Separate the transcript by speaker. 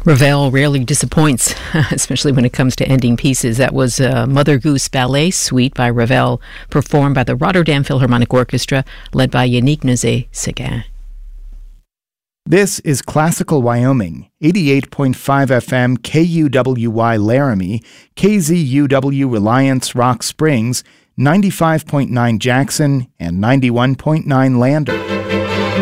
Speaker 1: Ravel rarely disappoints, especially when it comes to ending pieces. That was Mother Goose Ballet Suite by Ravel, performed by the Rotterdam Philharmonic Orchestra, led by Yannick Nézet-Séguin.
Speaker 2: This is Classical Wyoming, 88.5 FM KUWY Laramie, KZUW Reliance Rock Springs, 95.9 Jackson, and 91.9 Lander.